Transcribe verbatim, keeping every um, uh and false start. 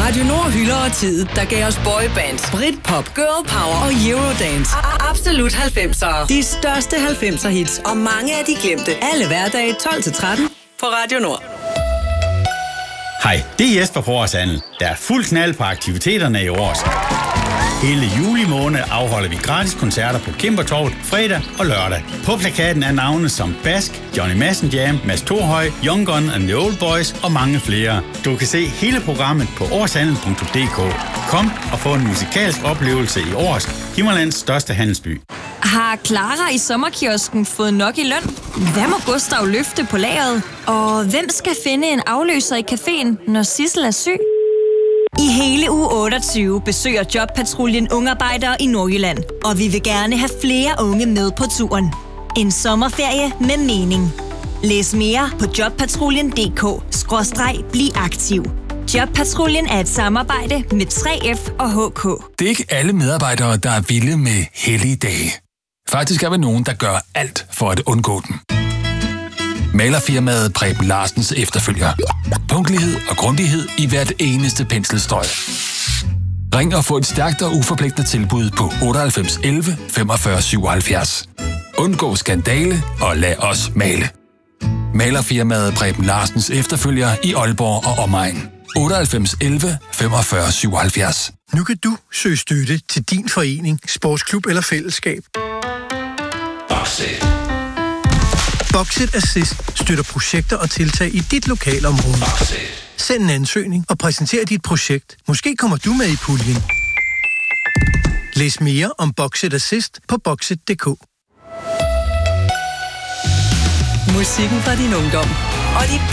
Radio Nord hylder og tid, der gav os boybands, Britpop, girl power og Eurodance. Absolut halvfemsere. De største halvfemser hits og mange af de glemte. Alle hverdage tolv til tretten på Radio Nord. Hej, det er Jesper fra Årshandel. Der er fuld knald på aktiviteterne i Års. Hele juli måned afholder vi gratis koncerter på Kæmpertorvet fredag og lørdag. På plakaten er navne som Bask, Johnny Madsen Jam, Mads Thorhøj, Young Gun and the Old Boys og mange flere. Du kan se hele programmet på årshandel punktum d k. Kom og få en musikalsk oplevelse i Års, Himmerlands største handelsby. Har Clara i sommerkiosken fået nok i løn? Hvad må Gustav løfte på lageret? Og hvem skal finde en afløser i caféen, når Sissel er syg? I hele uge otteogtyve besøger Jobpatruljen ungarbejdere i Nordjylland, og vi vil gerne have flere unge med på turen. En sommerferie med mening. Læs mere på jobpatruljen punktum d k skråstreg bliv aktiv. Jobpatruljen er et samarbejde med tre F og H K. Det er ikke alle medarbejdere, der er vilde med hellige dage. Faktisk er vi nogen, der gør alt for at undgå dem. Malerfirmaet Preben Larsens efterfølger. Punktlighed og grundighed i hvert eneste penselstrøg. Ring og få et stærkt og uforpligtende tilbud på otteoghalvfems elleve femogfyrre syvoghalvfjerds. Undgå skandale og lad os male. Malerfirmaet Preben Larsens efterfølger i Aalborg og omegn. otteoghalvfems elleve femogfyrre syvoghalvfjerds. Nu kan du søge støtte til din forening, sportsklub eller fællesskab. Boxit. Boxit Assist støtter projekter og tiltag i dit lokalområde. Boxit. Send en ansøgning og præsenter dit projekt. Måske kommer du med i puljen. Læs mere om Boxit Assist på boxit punktum d k. Musikken fra din ungdom og de